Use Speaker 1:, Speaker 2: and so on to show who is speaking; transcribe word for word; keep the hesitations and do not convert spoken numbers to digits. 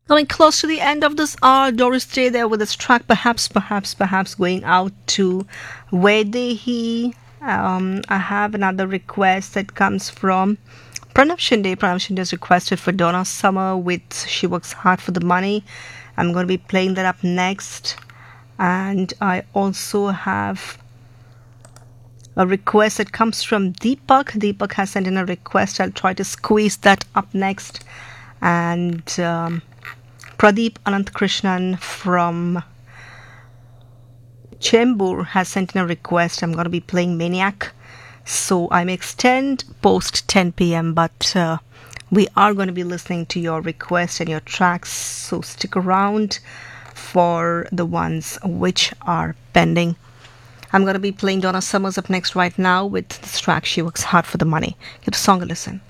Speaker 1: Coming close to the end of this hour, Doris, stay there with this track. Perhaps, perhaps, perhaps going out to Vedehi. Um, I have another request that comes from Pranav Shinde. Pranav Shinde has requested for Donna Summer with She Works Hard for the Money. I'm going to be playing that up next. And I also have a request that comes from Deepak. Deepak has sent in a request. I'll try to squeeze that up next. And um, Pradeep Anantkrishnan from Chembur has sent in a request. I'm going to be playing Maniac. So I may extend post ten p.m. But uh, we are going to be listening to your requests and your tracks. So stick around for the ones which are pending. I'm going to be playing Donna Summers up next right now with this track, She Works Hard for the Money. Give the song a listen.